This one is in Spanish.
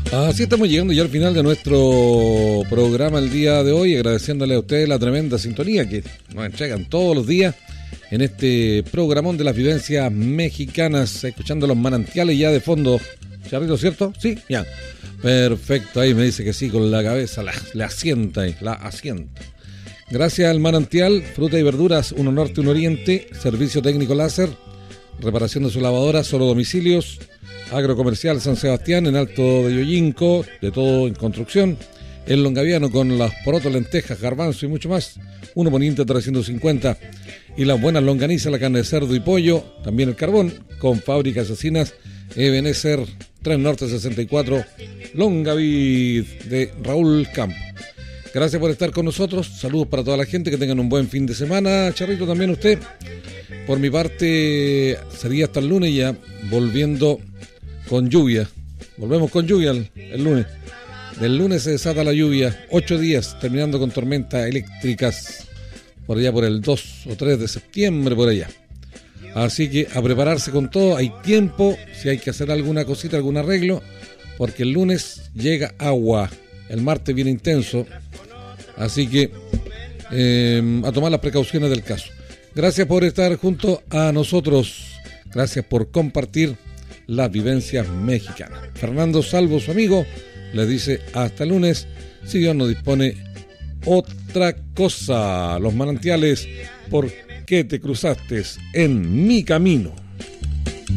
Así estamos llegando ya al final de nuestro programa el día de hoy, agradeciéndole a ustedes la tremenda sintonía que nos entregan todos los días en este programón de las vivencias mexicanas, escuchando los manantiales ya de fondo. Charrito, ¿cierto? Sí, ya. Perfecto, ahí me dice que sí, con la cabeza, la asienta ahí, la asienta. Gracias al manantial, fruta y verduras, uno norte, uno oriente, servicio técnico láser, reparación de su lavadora, solo domicilios, agrocomercial San Sebastián, en Alto de Yoyinco, de todo en construcción, el Longaviano con las porotos, lentejas, garbanzo y mucho más, 1 Poniente 350, y las buenas longanizas, la carne de cerdo y pollo, también el carbón, con fábricas asesinas, Ebenezer, 3 Norte 64, Longaví de Raúl Campo. Gracias por estar con nosotros, saludos para toda la gente, que tengan un buen fin de semana. Charrito, también usted. Por mi parte, sería hasta el lunes ya, volviendo con lluvia. Volvemos con lluvia el lunes. Del lunes se desata la lluvia, 8 días, terminando con tormentas eléctricas, por allá por el 2 o 3 de septiembre, por allá. Así que a prepararse con todo, hay tiempo, si hay que hacer alguna cosita, algún arreglo, porque el lunes llega agua, el martes viene intenso, así que a tomar las precauciones del caso. Gracias por estar junto a nosotros, gracias por compartir las vivencias mexicanas. Fernando Salvo, su amigo, le dice hasta el lunes, si Dios nos dispone otra cosa. Los manantiales, ¿por qué te cruzaste en mi camino?